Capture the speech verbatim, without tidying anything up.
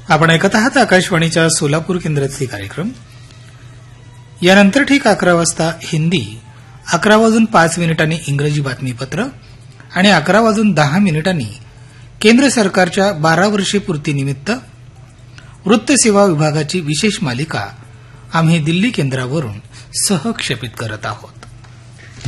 आपण ऐकत आहात आकाशवाणीच्या सोलापूर केंद्राचे कार्यक्रम. यानंतर ठीक अकरा वाजता हिंदी, अकरा वाजून पाच मिनिटांनी इंग्रजी बातमीपत्र आणि अकरा वाजून दहा मिनिटांनी केंद्र सरकारच्या बारा वर्षे पूर्तीनिमित्त वृत्तसेवा विभागाची विशेष मालिका आम्ही दिल्ली केंद्रावरून सहक्षेपित करत आहोत.